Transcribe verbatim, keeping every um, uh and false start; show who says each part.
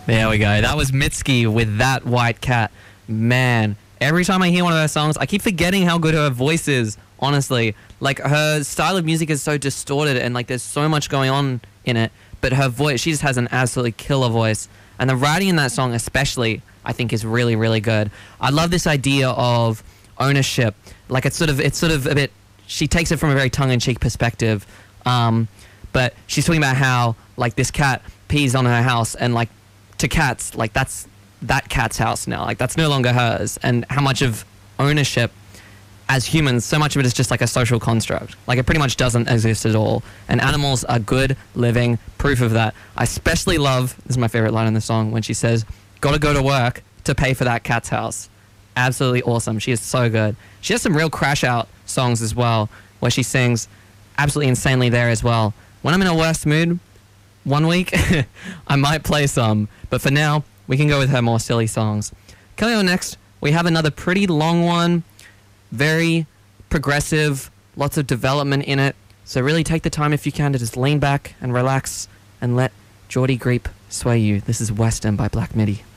Speaker 1: There we go. That was Mitski with That White Cat. Man, every time I hear one of her songs, I keep forgetting how good her voice is, honestly. Like, her style of music is so distorted and, like, there's so much going on in it. But her voice, she just has an absolutely killer voice. And the writing in that song especially, I think, is really, really good. I love this idea of ownership. Like, it's sort of, it's sort of a bit, she takes it from a very tongue-in-cheek perspective. Um, but she's talking about how, like, this cat pees on her house and, like, to cats, like, that's that cat's house now. Like, that's no longer hers. And how much of ownership as humans, so much of it is just like a social construct. Like, it pretty much doesn't exist at all. And animals are good, living proof of that. I especially love, this is my favorite line in the song, when she says, gotta go to work to pay for that cat's house. Absolutely awesome. She is so good. She has some real crash out songs as well, where she sings absolutely insanely there as well. When I'm in a worse mood, one week, I might play some. But for now, we can go with her more silly songs. Coming on next, we have another pretty long one. Very progressive, lots of development in it. So really take the time if you can to just lean back and relax and let Geordie Greep sway you. This is Western by Black Midi.